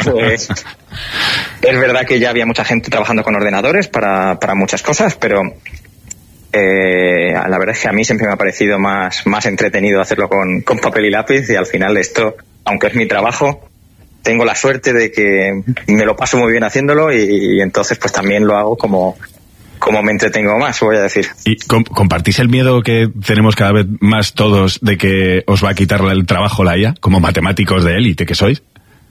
pues es verdad que ya había mucha gente trabajando con ordenadores para muchas cosas, pero la verdad es que a mí siempre me ha parecido más entretenido hacerlo con papel y lápiz, y al final esto, aunque es mi trabajo, tengo la suerte de que me lo paso muy bien haciéndolo, y entonces pues también lo hago como me entretengo más, voy a decir. ¿Y compartís el miedo que tenemos cada vez más todos de que os va a quitar el trabajo la IA, como matemáticos de élite que sois?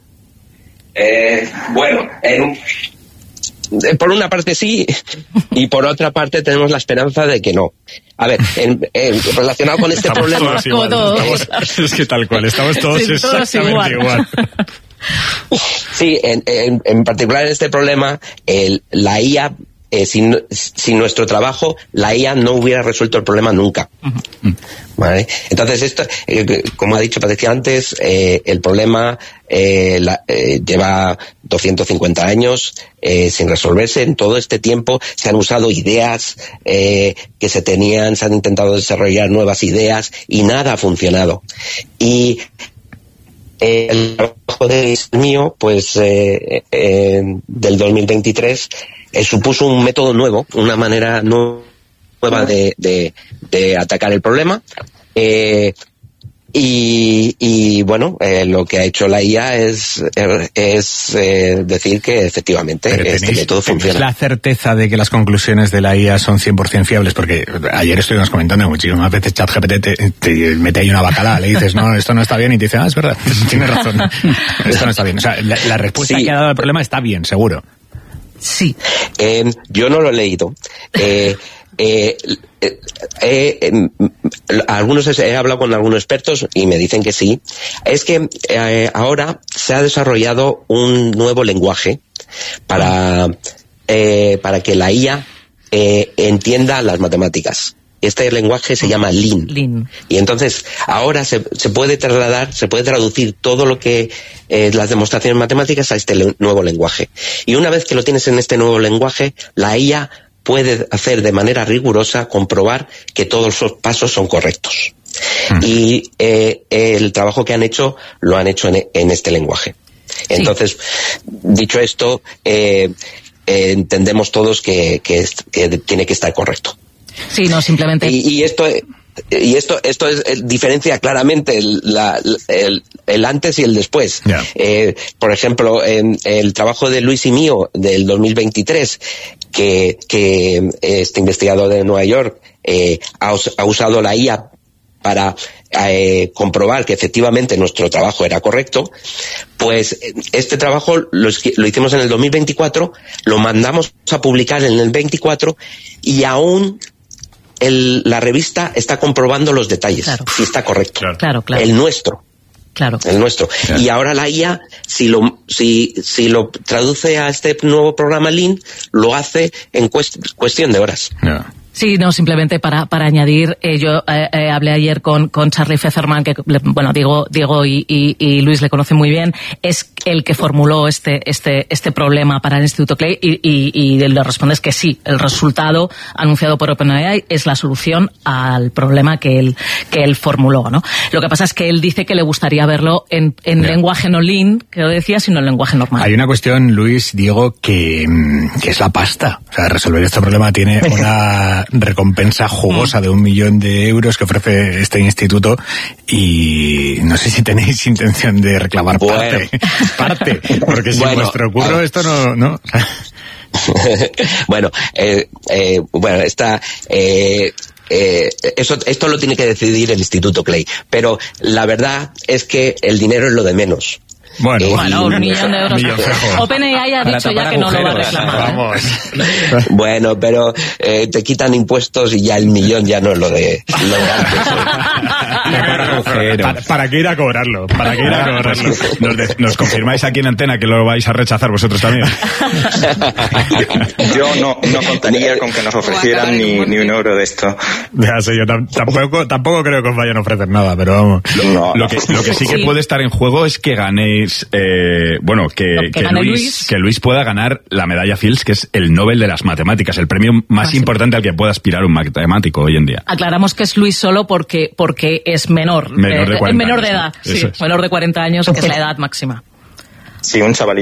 Bueno, por una parte sí, y por otra parte tenemos la esperanza de que no. A ver, relacionado con este problema... Es que tal cual, estamos todos exactamente igual. Sí, en particular en este problema, la IA... sin nuestro trabajo, la IA no hubiera resuelto el problema nunca. ¿Vale? Entonces, esto, como ha dicho Patricia antes, el problema lleva 250 años sin resolverse. En todo este tiempo se han usado ideas que se han intentado desarrollar nuevas ideas y nada ha funcionado. Y el trabajo mío, pues, del 2023, supuso un método nuevo, una manera nueva de atacar el problema. Y bueno, lo que ha hecho la IA es decir que efectivamente este método funciona. ¿Tenéis la certeza de que las conclusiones de la IA son 100% fiables? Porque ayer estuvimos comentando muchísimas veces, ChatGPT te mete ahí una bacalada, le dices, no, esto no está bien, y te dice, es verdad, tienes razón, esto no está bien. O sea, la respuesta que ha dado al problema está bien, seguro. Sí. Yo no lo he leído. He hablado con algunos expertos y me dicen que sí. Es que ahora se ha desarrollado un nuevo lenguaje para que la IA entienda las matemáticas. Este lenguaje se llama Lean. Y entonces ahora se puede traducir todo lo que las demostraciones matemáticas a este nuevo lenguaje. Y una vez que lo tienes en este nuevo lenguaje, la IA puede hacer de manera rigurosa, comprobar que todos los pasos son correctos. Y el trabajo que han hecho, lo han hecho en este lenguaje. Entonces, dicho esto, entendemos todos que tiene que estar correcto. Sí, no, simplemente... Y esto diferencia claramente el antes y el después. Yeah. Por ejemplo, en el trabajo de Luis y mío del 2023, que este investigador de Nueva York ha usado la IA para comprobar que efectivamente nuestro trabajo era correcto, pues este trabajo lo hicimos en el 2024, lo mandamos a publicar en el 24 y aún la revista está comprobando los detalles, si está correcto. Claro. El nuestro. Claro. El nuestro. Claro. Y ahora la IA, si lo traduce a este nuevo programa Lean, lo hace en cuestión de horas. Yeah. Sí, no, simplemente para añadir, yo hablé ayer con Charlie Featherman, que bueno, Diego y Luis le conocen muy bien, es el que formuló este problema para el Instituto Clay, y le responde es que sí, el resultado anunciado por OpenAI es la solución al problema que él formuló, ¿no? Lo que pasa es que él dice que le gustaría verlo en lenguaje no Lean, que lo decía, sino en lenguaje normal. Hay una cuestión, Luis, Diego, que es la pasta. O sea, resolver este problema tiene una recompensa jugosa de 1 millón de euros que ofrece este instituto, y no sé si tenéis intención de reclamar parte, porque sin vuestro curro esto no. Bueno, esto lo tiene que decidir el Instituto Clay, pero la verdad es que el dinero es lo de menos. Bueno, 1 millón de euros. OpenAI ha dicho ya que no lo va a reclamar. Vamos. Bueno, pero te quitan impuestos y ya el millón ya no es lo de antes. ¿Para qué ir a cobrarlo? ¿Nos confirmáis aquí en antena que lo vais a rechazar vosotros también? Yo no contaría con que nos ofrecieran ni 1 euro de esto. Ya sé, yo tampoco creo que os vayan a ofrecer nada, pero vamos. No. Lo que sí que puede estar en juego es que ganéis, que Luis pueda ganar la medalla Fields, que es el Nobel de las matemáticas, el premio más importante al que pueda aspirar un matemático hoy en día. Aclaramos que es Luis solo porque es menor de edad, sí, menor de 40 años, que es la edad máxima. Sí, un chavalito.